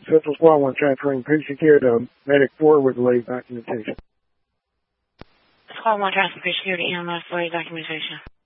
Central Squad 1 transferring patient care to Medic 4 with delayed documentation. Squad 1 transfer patient care to EMS delayed documentation.